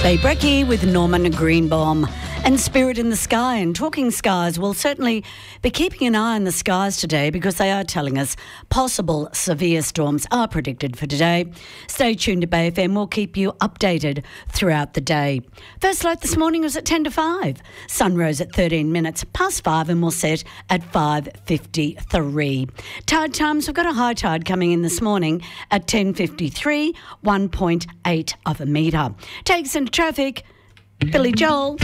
Bay Breckie with Norman Greenbaum and Spirit in the Sky. And talking skies, we'll certainly be keeping an eye on the skies today because they are telling us possible severe storms are predicted for today. Stay tuned to Bay FM. We'll keep you updated throughout the day. First light this morning was at 10 to 5. Sun rose at 13 minutes past 5 and will set at 5:53. Tide times, we've got a high tide coming in this morning at 10:53, 1.8 of a metre. Takes into traffic, Billy Joel.